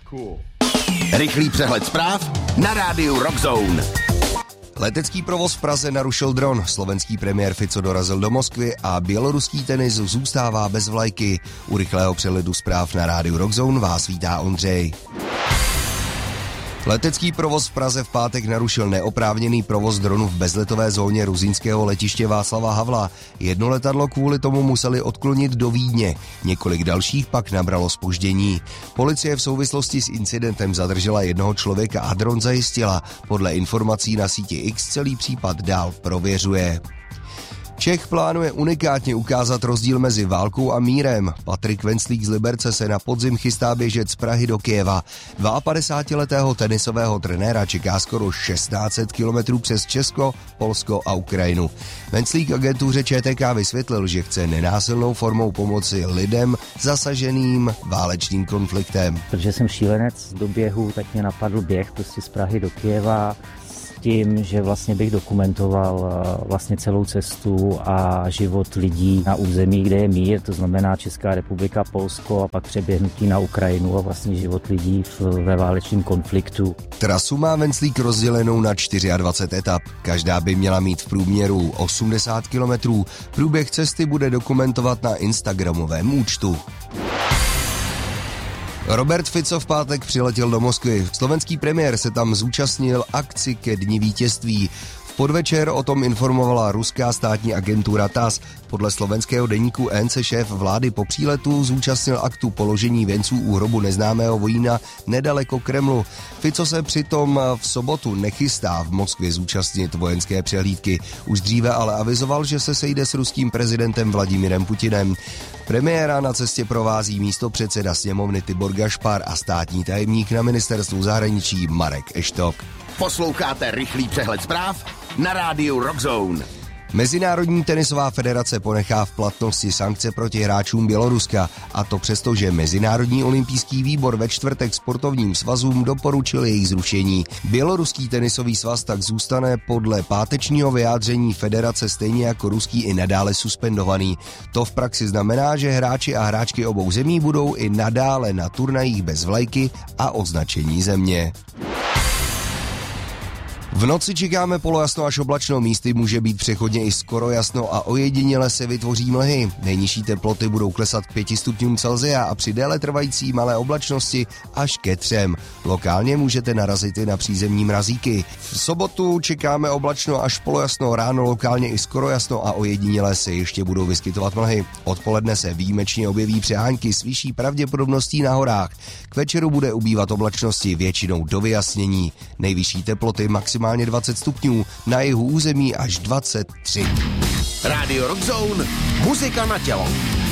Cool. Rychlý přehled zpráv na rádiu Rock Zone. Letecký provoz v Praze narušil dron, slovenský premiér Fico dorazil do Moskvy a běloruský tenis zůstává bez vlajky. U rychlého přehledu zpráv na rádiu Rock Zone vás vítá Ondřej. Letecký provoz v Praze v pátek narušil neoprávněný provoz dronu v bezletové zóně rusínského letiště Václava Havla. Jedno letadlo kvůli tomu museli odklonit do Vídně, několik dalších pak nabralo zpoždění. Policie v souvislosti s incidentem zadržela jednoho člověka a dron zajistila. Podle informací na síti X celý případ dál prověřuje. Čech plánuje unikátně ukázat rozdíl mezi válkou a mírem. Patrik Venclík z Liberce se na podzim chystá běžet z Prahy do Kyjeva. 52letého tenisového trenéra čeká skoro 1600 kilometrů přes Česko, Polsko a Ukrajinu. Venclík agentuře ČTK vysvětlil, že chce nenásilnou formou pomoci lidem zasaženým válečným konfliktem. Protože jsem šílenec do běhu, tak mě napadl běh prostě z Prahy do Kyjeva. Tím, že vlastně bych dokumentoval vlastně celou cestu a život lidí na území, kde je mír, to znamená Česká republika, Polsko a pak přeběhnutí na Ukrajinu a vlastně život lidí ve válečném konfliktu. Trasu má Venclík rozdělenou na 24 etap. Každá by měla mít v průměru 80 kilometrů. Průběh cesty bude dokumentovat na instagramovém účtu. Robert Fico v pátek přiletěl do Moskvy. Slovenský premiér se tam zúčastnil akci ke dni vítězství. V podvečer o tom informovala ruská státní agentura TASS. Podle slovenského deníku N se šéf vlády po příletu zúčastnil aktu položení věnců u hrobu neznámého vojína nedaleko Kremlu. Fico se přitom v sobotu nechystá v Moskvě zúčastnit vojenské přehlídky. Už dříve ale avizoval, že se sejde s ruským prezidentem Vladimirem Putinem. Premiéra na cestě provází místopředseda sněmovny Tibor Gašpar a státní tajemník na ministerstvu zahraničí Marek Eštok. Posloucháte rychlý přehled zpráv na rádiu Rock Zone. Mezinárodní tenisová federace ponechá v platnosti sankce proti hráčům Běloruska, a to přesto, že Mezinárodní olympijský výbor ve čtvrtek sportovním svazům doporučil jejich zrušení. Běloruský tenisový svaz tak zůstane podle pátečního vyjádření federace stejně jako ruský i nadále suspendovaný. To v praxi znamená, že hráči a hráčky obou zemí budou i nadále na turnajích bez vlajky a označení země. V noci čekáme polojasno až oblačno, místy může být přechodně i skoro jasno a ojediněle se vytvoří mlhy. Nejnižší teploty budou klesat k 5 stupňům Celsia a při déle trvající malé oblačnosti až ke 3. Lokálně můžete narazit i na přízemní mrazíky. V sobotu čekáme oblačno až polojasno, ráno lokálně i skoro jasno a ojediněle se ještě budou vyskytovat mlhy. Odpoledne se výjimečně objeví přehánky s vyšší pravděpodobností na horách. K večeru bude ubývat oblačnosti většinou do vyjasnění. Nejvyšší teploty maximálně 20 stupňů, na jihu území až 23. Rádio Rock Zone, muzika na tělo.